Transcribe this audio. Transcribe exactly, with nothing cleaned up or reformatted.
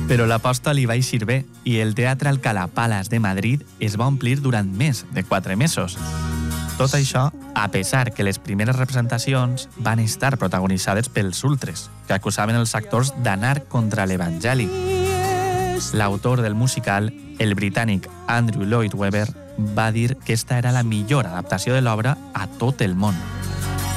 Però l'aposta li va eixir bé i el Teatre Alcalá Palace de Madrid es va omplir durant més de quatre mesos. Tot això, a pesar que les primeres representacions van estar protagonitzades pels ultres, que acusaven els actors d'anar contra l'Evangeli. L'autor del musical, el britànic Andrew Lloyd Webber, va dir que esta era la millor adaptació de l'obra a tot el món.